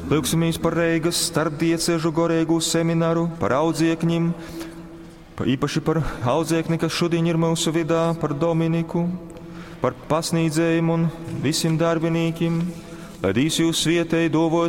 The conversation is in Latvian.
Lūksimies par Reigas starpdiecēžu gorēgu semināru, par audziekņiem, īpaši par audziekni, kas šodien ir mūsu vidā, par Dominiku, par pasnīdzējiem un visiem darbiniekiem, lai Dievs jūs vietēji dovot